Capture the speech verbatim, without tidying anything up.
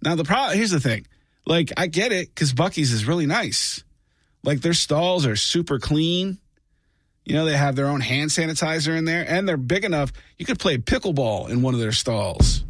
Now, the problem, here's the thing. Like, I get it because Buc-ee's is really nice. Like, their stalls are super clean. You know, they have their own hand sanitizer in there, and they're big enough. You could play pickleball in one of their stalls.